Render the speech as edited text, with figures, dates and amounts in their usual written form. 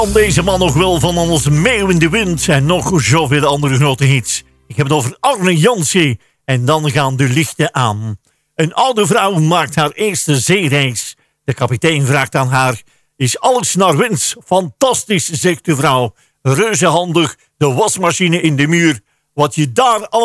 Kan deze man nog wel van ons Meeuw in de Wind en nog zoveel andere grote hits. Ik heb het over Arne Jansen en dan gaan de lichten aan. Een oude vrouw maakt haar eerste zeereis. De kapitein vraagt aan haar: is alles naar wens? Fantastisch, zegt de vrouw. Reuzehandig, de wasmachine in de muur. Wat je daar allemaal